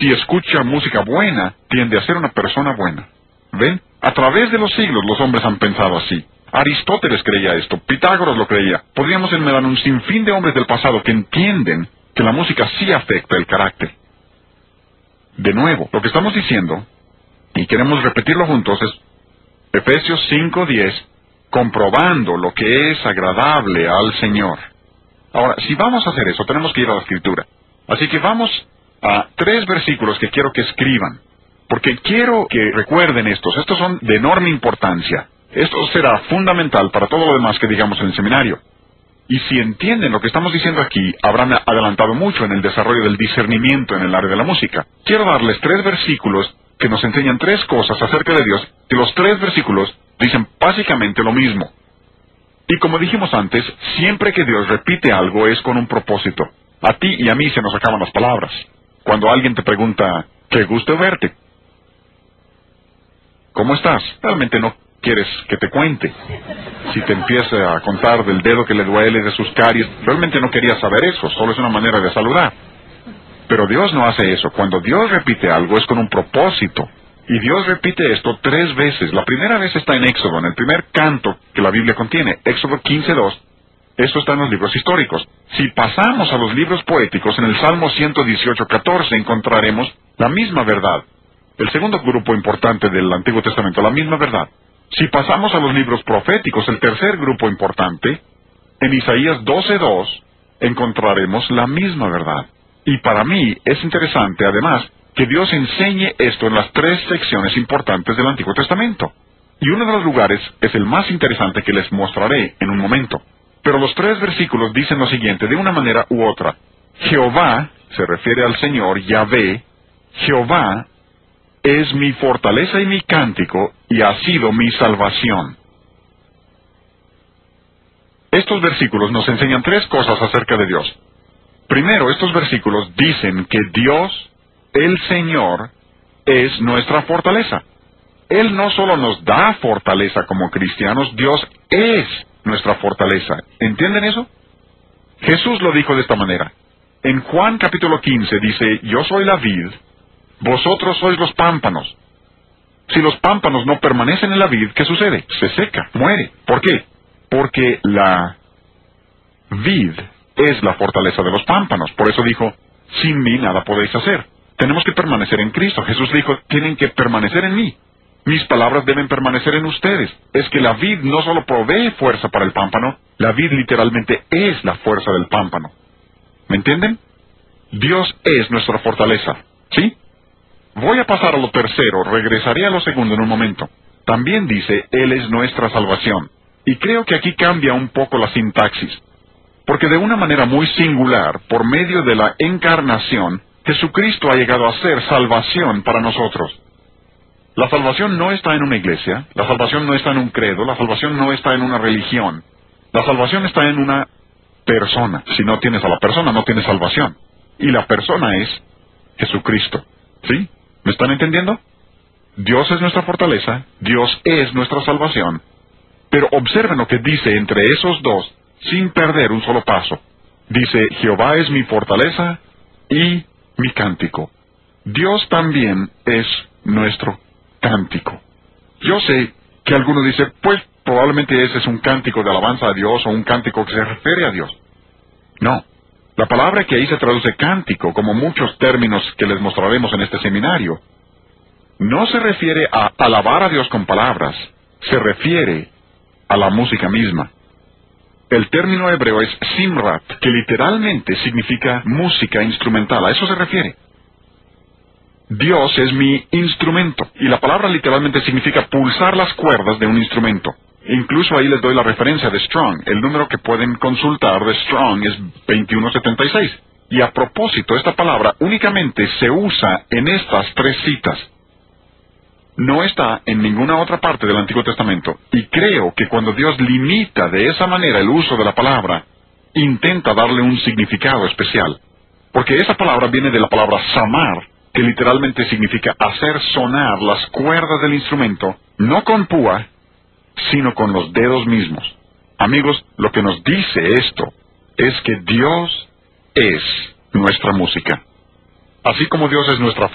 si escucha música buena, tiende a ser una persona buena. ¿Ven? A través de los siglos los hombres han pensado así. Aristóteles creía esto, Pitágoras lo creía. Podríamos enumerar un sinfín de hombres del pasado que entienden que la música sí afecta el carácter. De nuevo, lo que estamos diciendo, y queremos repetirlo juntos, es Efesios 5:10, comprobando lo que es agradable al Señor. Ahora, si vamos a hacer eso, tenemos que ir a la Escritura. Así que vamos a 3 versículos que quiero que escriban, porque quiero que recuerden estos. Estos son de enorme importancia. Esto será fundamental para todo lo demás que digamos en el seminario. Y si entienden lo que estamos diciendo aquí, habrán adelantado mucho en el desarrollo del discernimiento en el área de la música. Quiero darles 3 versículos que nos enseñan 3 cosas acerca de Dios, y los 3 versículos dicen básicamente lo mismo. Y como dijimos antes, siempre que Dios repite algo es con un propósito. A ti y a mí se nos acaban las palabras. Cuando alguien te pregunta, qué gusto verte, ¿cómo estás? Realmente no quieres que te cuente. Si te empieza a contar del dedo que le duele, de sus caries, realmente no quería saber eso, solo es una manera de saludar. Pero Dios no hace eso. Cuando Dios repite algo es con un propósito. Y Dios repite esto 3 veces. La primera vez está en Éxodo, en el primer canto que la Biblia contiene, Éxodo 15:2. Esto está en los libros históricos. Si pasamos a los libros poéticos, en el Salmo 118:14 encontraremos la misma verdad. El segundo grupo importante del Antiguo Testamento, la misma verdad. Si pasamos a los libros proféticos, el tercer grupo importante, en Isaías 12:2, encontraremos la misma verdad. Y para mí es interesante, además, que Dios enseñe esto en las 3 secciones importantes del Antiguo Testamento. Y uno de los lugares es el más interesante que les mostraré en un momento. Pero los 3 versículos dicen lo siguiente, de una manera u otra. Jehová, se refiere al Señor, Yahvé, Jehová es mi fortaleza y mi cántico, y ha sido mi salvación. Estos versículos nos enseñan 3 cosas acerca de Dios. Primero, estos versículos dicen que Dios, el Señor, es nuestra fortaleza. Él no solo nos da fortaleza como cristianos, Dios es nuestra fortaleza. ¿Entienden eso? Jesús lo dijo de esta manera. En Juan capítulo 15 dice, yo soy la vid, vosotros sois los pámpanos. Si los pámpanos no permanecen en la vid, ¿qué sucede? Se seca, muere. ¿Por qué? Porque la vid es la fortaleza de los pámpanos. Por eso dijo, sin mí nada podéis hacer. Tenemos que permanecer en Cristo. Jesús dijo, tienen que permanecer en mí. Mis palabras deben permanecer en ustedes. Es que la vid no solo provee fuerza para el pámpano, la vid literalmente es la fuerza del pámpano. ¿Me entienden? Dios es nuestra fortaleza. ¿Sí? Voy a pasar a lo tercero, regresaré a lo segundo en un momento. También dice, Él es nuestra salvación. Y creo que aquí cambia un poco la sintaxis. Porque de una manera muy singular, por medio de la encarnación, Jesucristo ha llegado a ser salvación para nosotros. La salvación no está en una iglesia, la salvación no está en un credo, la salvación no está en una religión. La salvación está en una persona. Si no tienes a la persona, no tienes salvación. Y la persona es Jesucristo. ¿Sí? ¿Me están entendiendo? Dios es nuestra fortaleza, Dios es nuestra salvación. Pero observen lo que dice entre esos dos, sin perder un solo paso. Dice, Jehová es mi fortaleza y mi cántico. Dios también es nuestro cántico. Yo sé que alguno dice, pues probablemente ese es un cántico de alabanza a Dios o un cántico que se refiere a Dios. No. La palabra que ahí se traduce cántico, como muchos términos que les mostraremos en este seminario, no se refiere a alabar a Dios con palabras, se refiere a la música misma. El término hebreo es simrat, que literalmente significa música instrumental, a eso se refiere. Dios es mi instrumento, y la palabra literalmente significa pulsar las cuerdas de un instrumento. Incluso ahí les doy la referencia de Strong. El número que pueden consultar de Strong es 2176. Y a propósito, esta palabra únicamente se usa en estas 3 citas. No está en ninguna otra parte del Antiguo Testamento. Y creo que cuando Dios limita de esa manera el uso de la palabra, intenta darle un significado especial. Porque esa palabra viene de la palabra samar, que literalmente significa hacer sonar las cuerdas del instrumento, no con púa, sino con los dedos mismos. Amigos, lo que nos dice esto es que Dios es nuestra música. Así como Dios es nuestra